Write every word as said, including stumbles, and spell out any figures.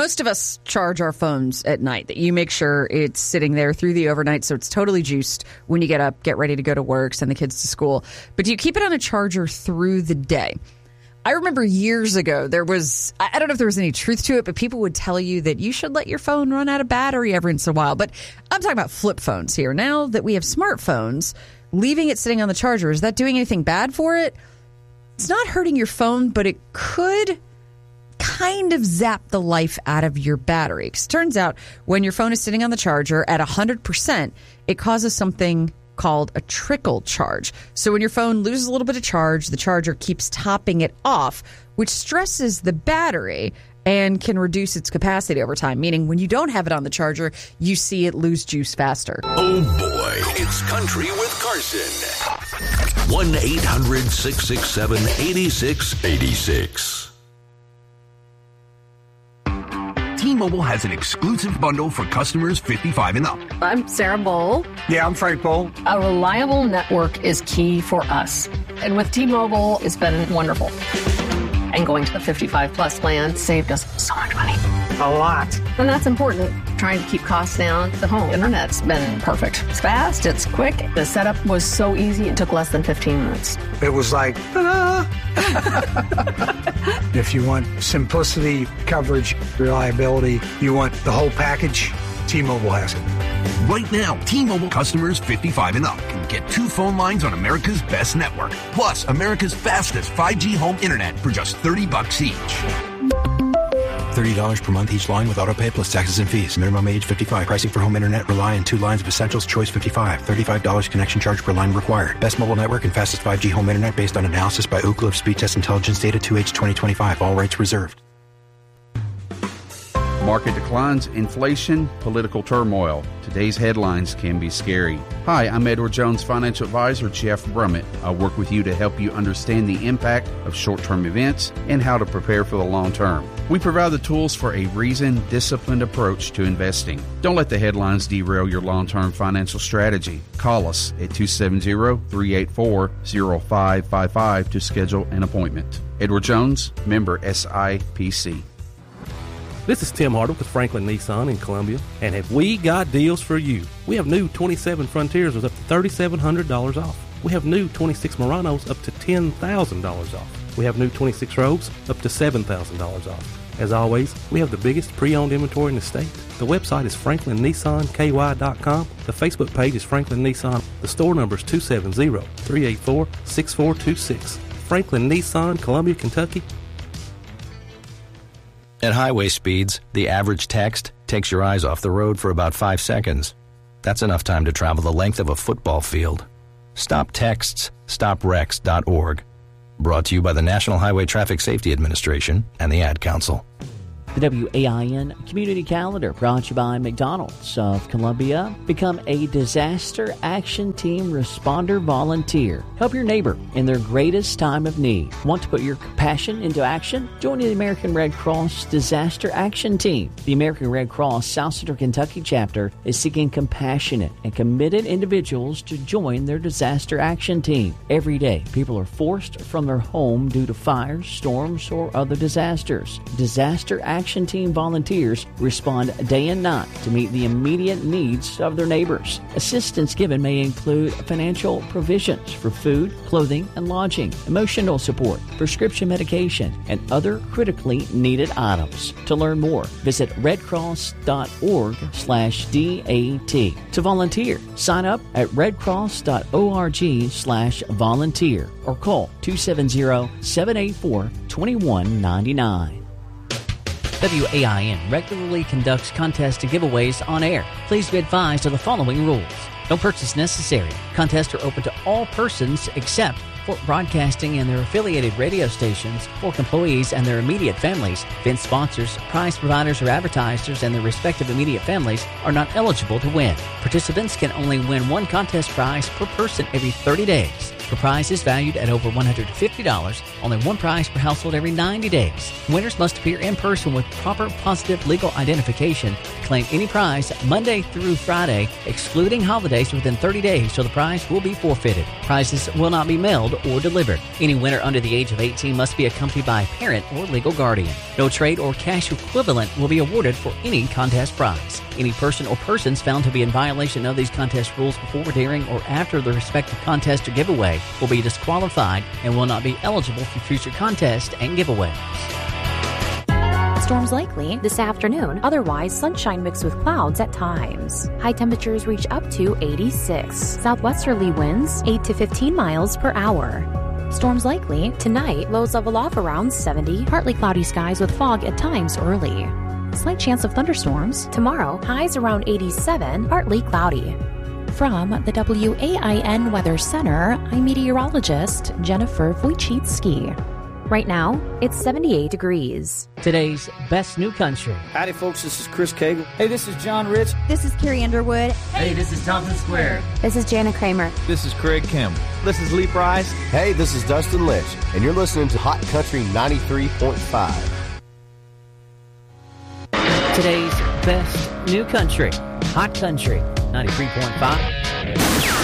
most of us charge our phones at night. That you make sure it's sitting there through the overnight so it's totally juiced when you get up, get ready to go to work, send the kids to school. But do you keep it on a charger through the day? I remember years ago, there was, I don't know if there was any truth to it, but people would tell you that you should let your phone run out of battery every once in a while. But I'm talking about flip phones here. Now that we have smartphones, leaving it sitting on the charger, is that doing anything bad for it? It's not hurting your phone, but it could kind of zap the life out of your battery. Because it turns out when your phone is sitting on the charger at one hundred percent, it causes something called a trickle charge. So when your phone loses a little bit of charge, the charger keeps topping it off, which stresses the battery and can reduce its capacity over time, meaning when you don't have it on the charger, you see it lose juice faster. Oh boy, it's Country with Carson. one eight hundred six six seven eight six eight six. T-Mobile has an exclusive bundle for customers fifty-five and up. I'm Sarah Bowl. Yeah, I'm Frank Bowl. A reliable network is key for us. And with T-Mobile, it's been wonderful. And going to the fifty-five plus plan saved us so much money. A lot. And that's important. Trying to keep costs down. The home internet's been perfect. It's fast, it's quick. The setup was so easy, it took less than fifteen minutes. It was like, ta-da! If you want simplicity, coverage, reliability, you want the whole package, T-Mobile has it. Right now, T-Mobile customers fifty-five and up can get two phone lines on America's best network, plus America's fastest five G home internet for just thirty bucks each. thirty dollars per month each line with autopay plus taxes and fees. Minimum age fifty-five. Pricing for home internet rely on two lines of Essentials Choice fifty-five. thirty-five dollars connection charge per line required. Best mobile network and fastest five G home internet based on analysis by Ookla of Speed Test Intelligence data two H twenty twenty-five. All rights reserved. Market declines, inflation, political turmoil. Today's headlines can be scary. Hi, I'm Edward Jones financial advisor Jeff Brummett. I work with you to help you understand the impact of short-term events and how to prepare for the long term. We provide the tools for a reasoned, disciplined approach to investing. Don't let the headlines derail your long-term financial strategy. Call us at two seven zero, three eight four, zero five five five to schedule an appointment. Edward Jones, member S I P C. This is Tim Hardwick with Franklin Nissan in Columbia, and have we got deals for you? We have new twenty-seven Frontiers with up to three thousand seven hundred dollars off. We have new twenty-six Muranos up to ten thousand dollars off. We have new twenty-six Robes up to seven thousand dollars off. As always, we have the biggest pre-owned inventory in the state. The website is franklin nissan k y dot com. The Facebook page is Franklin Nissan. The store number is two seven zero, three eight four, six four two six. Franklin Nissan, Columbia, Kentucky. At highway speeds, the average text takes your eyes off the road for about five seconds. That's enough time to travel the length of a football field. Stop texts, stop wrecks dot org. Brought to you by the National Highway Traffic Safety Administration and the Ad Council. The W A I N Community Calendar brought to you by McDonald's of Columbia. Become a Disaster Action Team Responder Volunteer. Help your neighbor in their greatest time of need. Want to put your compassion into action? Join the American Red Cross Disaster Action Team. The American Red Cross South Central Kentucky chapter is seeking compassionate and committed individuals to join their disaster action team. Every day, people are forced from their home due to fires, storms, or other disasters. Disaster Action Action Team volunteers respond day and night to meet the immediate needs of their neighbors. Assistance given may include financial provisions for food, clothing, and lodging, emotional support, prescription medication, and other critically needed items. To learn more, visit redcross.org slash DAT. To volunteer, sign up at redcross.org slash volunteer or call two seven zero, seven eight four, two one nine nine. W A I N regularly conducts contests and giveaways on air. Please be advised of the following rules. No purchase necessary. Contests are open to all persons except Fort Broadcasting and their affiliated radio stations, Fork employees and their immediate families, event sponsors, prize providers, or advertisers and their respective immediate families are not eligible to win. Participants can only win one contest prize per person every thirty days. For prizes valued at over one hundred fifty dollars, only one prize per household every ninety days. Winners must appear in person with proper positive legal identification. Claim any prize Monday through Friday, excluding holidays, within thirty days, so the prize will be forfeited. Prizes will not be mailed or delivered. Any winner under the age of eighteen must be accompanied by a parent or legal guardian. No trade or cash equivalent will be awarded for any contest prize. Any person or persons found to be in violation of these contest rules before, during, or after the respective contest or giveaway will be disqualified and will not be eligible for future contests and giveaways. Storms likely this afternoon, otherwise sunshine mixed with clouds at times. High temperatures reach up to eighty-six. Southwesterly winds eight to fifteen miles per hour. Storms likely tonight, lows level off around seventy. Partly cloudy skies with fog at times early. Slight chance of thunderstorms. Tomorrow, highs around eighty-seven, partly cloudy. From the W A I N Weather Center, I'm meteorologist Jennifer Wojcicki. Right now, it's seventy-eight degrees. Today's Best New Country. Howdy, folks. This is Chris Cagle. Hey, this is John Rich. This is Carrie Underwood. Hey, this is Thompson Square. This is Jana Kramer. This is Craig Campbell. This is Lee Price. Hey, this is Dustin Lynch, and you're listening to Hot Country ninety-three point five. Today's Best New Country. Hot Country ninety-three point five.